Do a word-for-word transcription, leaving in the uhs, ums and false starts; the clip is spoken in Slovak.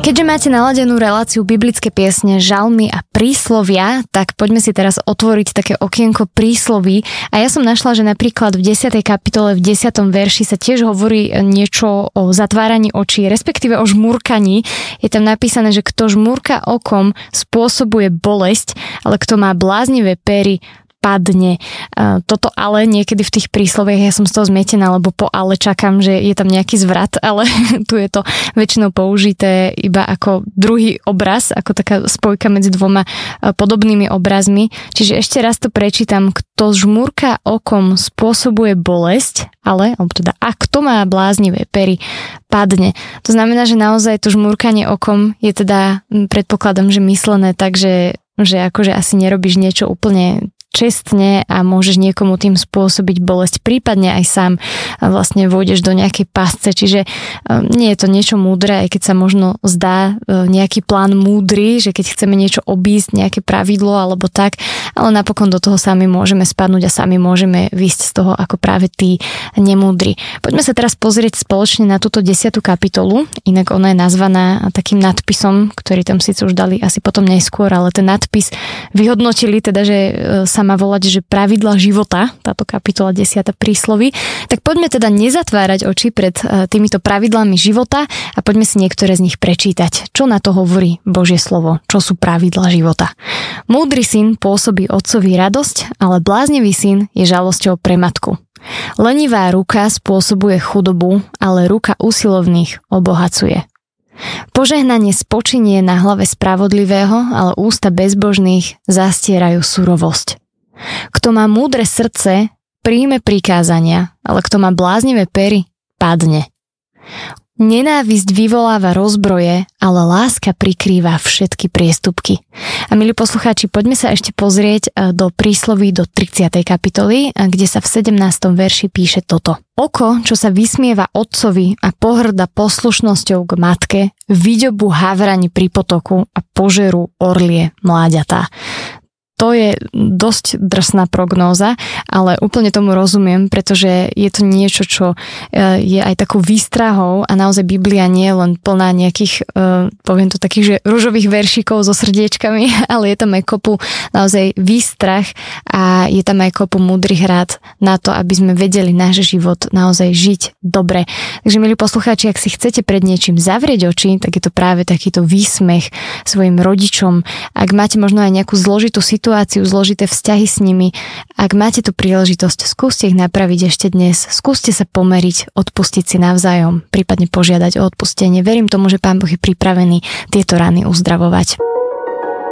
Keďže máte naladenú reláciu biblické piesne, žalmy a príslovia, tak poďme si teraz otvoriť také okienko prísloví. A ja som našla, že napríklad v desiatej kapitole v desiatom verši sa tiež hovorí niečo o zatváraní očí, respektíve o žmurkaní. Je tam napísané, že kto žmurka okom, spôsobuje bolesť, ale kto má bláznivé pery, padne. Toto ale niekedy v tých prísloviach ja som z toho zmietená, lebo po ale čakám, že je tam nejaký zvrat, ale tu je to väčšinou použité iba ako druhý obraz, ako taká spojka medzi dvoma podobnými obrazmi. Čiže ešte raz to prečítam. Kto žmurka okom, spôsobuje bolesť, ale, alebo teda, a kto má bláznivé pery, padne. To znamená, že naozaj to žmurkanie okom je teda, predpokladám, že myslené tak, že, že akože asi nerobíš niečo úplne čestne a môžeš niekomu tým spôsobiť bolesť, prípadne aj sám vlastne vôjdeš do nejakej pásce, čiže nie je to niečo múdre, aj keď sa možno zdá nejaký plán múdry, že keď chceme niečo obísť, nejaké pravidlo alebo tak, ale napokon do toho sami môžeme spadnúť a sami môžeme výjsť z toho ako práve tí nemúdri. Poďme sa teraz pozrieť spoločne na túto desiatu kapitolu, inak ona je nazvaná takým nadpisom, ktorý tam síce už dali asi potom neskôr, ale ten nadpis vyhodnotili teda, že sa má volať, že pravidla života, táto kapitola desiata prísloví. Tak poďme teda nezatvárať oči pred týmito pravidlami života a poďme si niektoré z nich prečítať. Čo na to hovorí Božie slovo? Čo sú pravidlá života? Múdry syn pôsobí otcovi radosť, ale bláznivý syn je žalosťou pre matku. Lenivá ruka spôsobuje chudobu, ale ruka usilovných obohacuje. Požehnanie spočinie na hlave spravodlivého, ale ústa bezbožných zastierajú surovosť. Kto má múdre srdce, príjme prikázania, ale kto má bláznivé pery, padne. Nenávisť vyvoláva rozbroje, ale láska prikrýva všetky priestupky. A milí poslucháči, poďme sa ešte pozrieť do prísloví do tridsiatej kapitoly, kde sa v sedemnástom verši píše toto. Oko, čo sa vysmieva otcovi a pohrda poslušnosťou k matke, vyďobu havrani pri potoku a požerú orlie mláďatá. To je dosť drsná prognóza, ale úplne tomu rozumiem, pretože je to niečo, čo je aj takou výstrahou a naozaj Biblia nie je len plná nejakých, poviem to takých, že ružových veršíkov so srdiečkami, ale je tam aj kopu naozaj výstrach a je tam aj kopu múdrych rád na to, aby sme vedeli náš život naozaj žiť dobre. Takže milí poslucháči, ak si chcete pred niečím zavrieť oči, tak je to práve takýto výsmech svojim rodičom. Ak máte možno aj nejakú zložitú situáciu, zložité vzťahy s nimi. Ak máte tú príležitosť, skúste ich napraviť ešte dnes. Skúste sa pomeriť, odpustiť si navzájom, prípadne požiadať o odpustenie. Verím tomu, že Pán Boh je pripravený tieto rany uzdravovať.